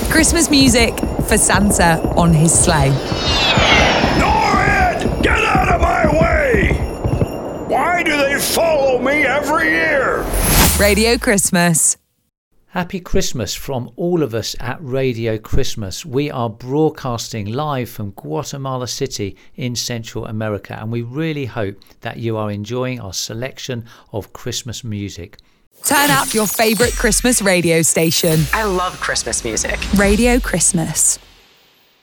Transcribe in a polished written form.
Christmas music for Santa on his sleigh. Norrid! Get out of my way! Why do they follow me every year? Radio Christmas. Happy Christmas from all of us at Radio Christmas. We are broadcasting live from Guatemala City in Central America, and we really hope that you are enjoying our selection of Christmas music. Turn up your favourite Christmas radio station. I love Christmas music. Radio Christmas.